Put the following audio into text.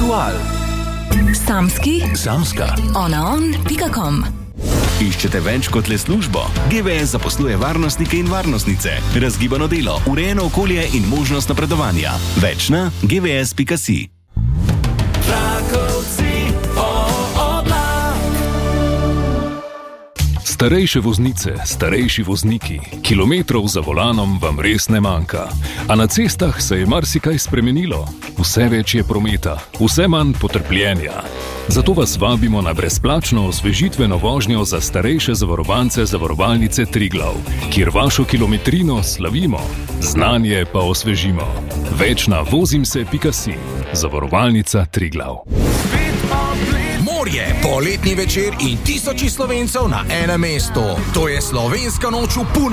Aktual. Samski, Samska. onaon.com. Iščete več kot le službo? GVS zaposluje varnostnike in varnostnice, razgibano delo, urejeno okolje in možnost napredovanja. Več na gvs.si. Starejše voznice, starejši vozniki, kilometrov za volanom vam res ne manjka. A na cestah se je marsikaj spremenilo. Vse več je prometa, vse manj potrpljenja. Zato vas vabimo na brezplačno osvežitveno vožnjo za starejše zavarovance Zavarovalnice Triglav, kjer vašo kilometrino slavimo, znanje pa osvežimo. Več na vozimse.si. Zavarovalnica Triglav. Morje, poletni večer in tisoči Slovencev na enem mestu. To je slovenska noč v Puna.